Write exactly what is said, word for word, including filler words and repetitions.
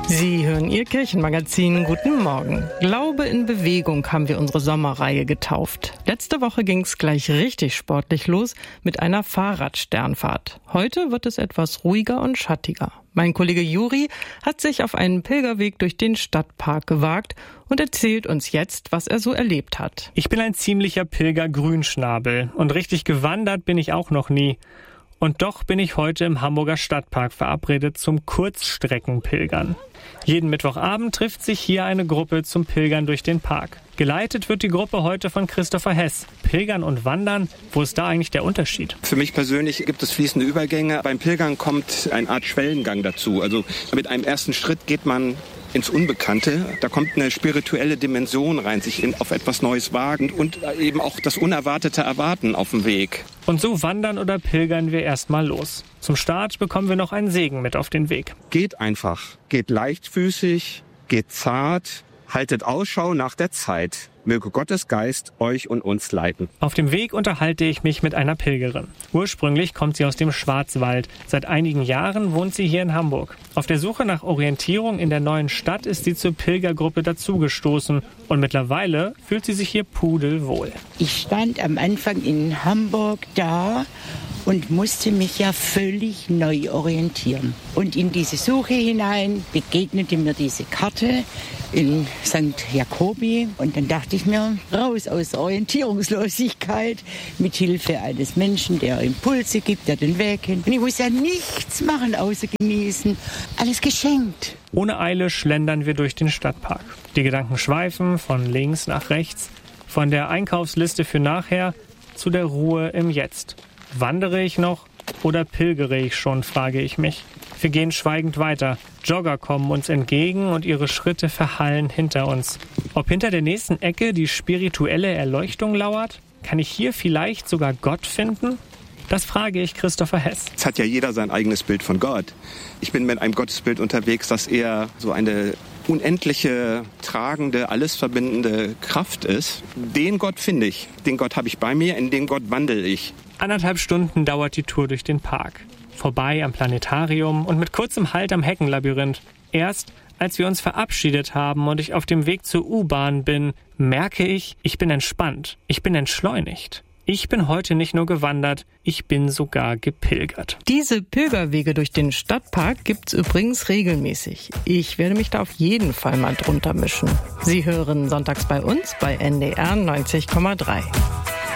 Sie hören Ihr Kirchenmagazin. Guten Morgen. Glaube in Bewegung haben wir unsere Sommerreihe getauft. Letzte Woche ging es gleich richtig sportlich los mit einer Fahrradsternfahrt. Heute wird es etwas ruhiger und schattiger. Mein Kollege Juri hat sich auf einen Pilgerweg durch den Stadtpark gewagt und erzählt uns jetzt, was er so erlebt hat. Ich bin ein ziemlicher Pilger-Grünschnabel und richtig gewandert bin ich auch noch nie. Und doch bin ich heute im Hamburger Stadtpark verabredet zum Kurzstreckenpilgern. Jeden Mittwochabend trifft sich hier eine Gruppe zum Pilgern durch den Park. Geleitet wird die Gruppe heute von Christopher Hess. Pilgern und Wandern, wo ist da eigentlich der Unterschied? Für mich persönlich gibt es fließende Übergänge. Beim Pilgern kommt eine Art Schwellengang dazu. Also mit einem ersten Schritt geht man ins Unbekannte. Da kommt eine spirituelle Dimension rein, sich in, auf etwas Neues wagen und eben auch das Unerwartete erwarten auf dem Weg. Und so wandern oder pilgern wir erstmal los. Zum Start bekommen wir noch einen Segen mit auf den Weg. Geht einfach, geht leichtfüßig, geht zart, haltet Ausschau nach der Zeit. Möge Gottes Geist euch und uns leiten. Auf dem Weg unterhalte ich mich mit einer Pilgerin. Ursprünglich kommt sie aus dem Schwarzwald. Seit einigen Jahren wohnt sie hier in Hamburg. Auf der Suche nach Orientierung in der neuen Stadt ist sie zur Pilgergruppe dazugestoßen. Und mittlerweile fühlt sie sich hier pudelwohl. Ich stand am Anfang in Hamburg da und musste mich ja völlig neu orientieren. Und in diese Suche hinein begegnete mir diese Karte in Sankt Jakobi. Und dann dachte ich mir, raus aus Orientierungslosigkeit, mit Hilfe eines Menschen, der Impulse gibt, der den Weg kennt. Und ich muss ja nichts machen, außer genießen. Alles geschenkt. Ohne Eile schlendern wir durch den Stadtpark. Die Gedanken schweifen von links nach rechts, von der Einkaufsliste für nachher zu der Ruhe im Jetzt. Wandere ich noch oder pilgere ich schon, frage ich mich. Wir gehen schweigend weiter. Jogger kommen uns entgegen und ihre Schritte verhallen hinter uns. Ob hinter der nächsten Ecke die spirituelle Erleuchtung lauert? Kann ich hier vielleicht sogar Gott finden? Das frage ich Christopher Hess. Es hat ja jeder sein eigenes Bild von Gott. Ich bin mit einem Gottesbild unterwegs, das eher so eine unendliche, tragende, alles verbindende Kraft ist. Den Gott finde ich. Den Gott habe ich bei mir, in dem Gott wandle ich. Anderthalb Stunden dauert die Tour durch den Park. Vorbei am Planetarium und mit kurzem Halt am Heckenlabyrinth. Erst als wir uns verabschiedet haben und ich auf dem Weg zur U-Bahn bin, merke ich, ich bin entspannt. Ich bin entschleunigt. Ich bin heute nicht nur gewandert, ich bin sogar gepilgert. Diese Pilgerwege durch den Stadtpark gibt's übrigens regelmäßig. Ich werde mich da auf jeden Fall mal drunter mischen. Sie hören sonntags bei uns bei N D R neunzig Komma drei.